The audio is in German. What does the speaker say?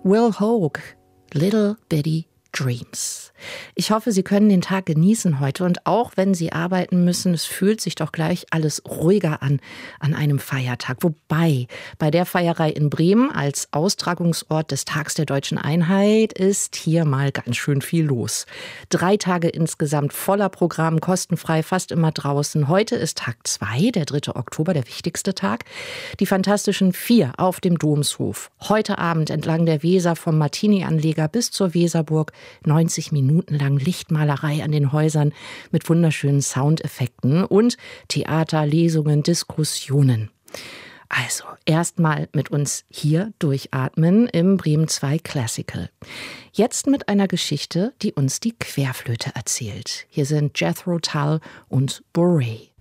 Will Hoge, Little Bitty Dreams. Ich hoffe, Sie können den Tag genießen heute und auch wenn Sie arbeiten müssen, es fühlt sich doch gleich alles ruhiger an einem Feiertag. Wobei, bei der Feierei in Bremen als Austragungsort des Tags der Deutschen Einheit ist hier mal ganz schön viel los. 3 Tage insgesamt voller Programm, kostenfrei, fast immer draußen. Heute ist Tag 2, der 3. Oktober, der wichtigste Tag. Die Fantastischen 4 auf dem Domshof. Heute Abend entlang der Weser vom Martini-Anleger bis zur Weserburg. 90 Minuten lang Lichtmalerei an den Häusern mit wunderschönen Soundeffekten und Theater, Lesungen, Diskussionen. Also erstmal mit uns hier durchatmen im Bremen 2 Classical. Jetzt mit einer Geschichte, die uns die Querflöte erzählt. Hier sind Jethro Tull und Bourrée.